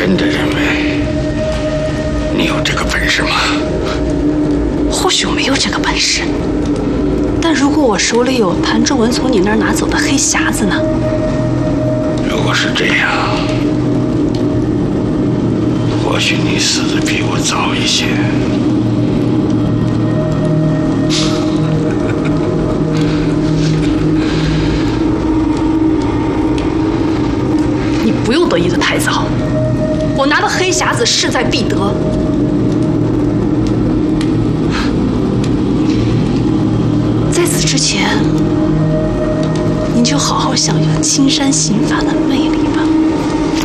真的认为你有这个本事吗？ 或许我没有这个本事，但如果我手里有谭仲文从你那儿拿走的黑匣子呢？ 如果是这样，或许你死的比我早一些。 你不用得意的太早，我拿的黑匣子势在必得。在此之前，您就好好享用青山刑法的魅力吧。